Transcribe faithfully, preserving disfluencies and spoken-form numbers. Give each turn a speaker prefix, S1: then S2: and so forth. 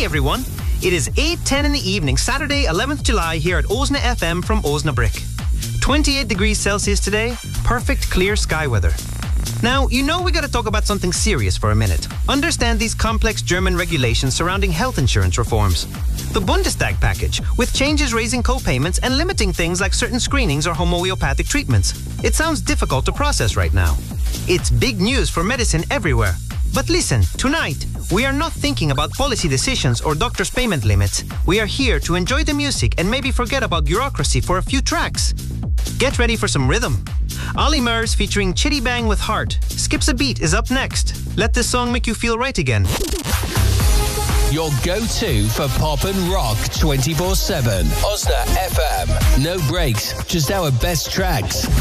S1: everyone. It is eight ten in the evening, Saturday, eleventh of July, here at Osna F M from Osnabrick. twenty-eight degrees Celsius today, perfect clear sky weather. Now, you know we gotta talk about something serious for a minute. Understand these complex German regulations surrounding health insurance reforms. The Bundestag package, with changes raising co-payments and limiting things like certain screenings or homeopathic treatments. It sounds difficult to process right now. It's big news for medicine everywhere. But listen, tonight, we are not thinking about policy decisions or doctors' payment limits. We are here to enjoy the music and maybe forget about bureaucracy for a few tracks. Get ready for some rhythm. Ollie Murs featuring Chitty Bang with Heart. Skips a Beat is up next. Let this song make you feel right again.
S2: Your go-to for pop and rock twenty-four seven. Osna F M. No breaks, just our best tracks.